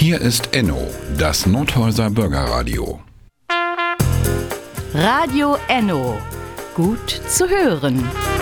Hier ist Enno, das Nothäuser Bürgerradio. Radio Enno. Gut zu hören.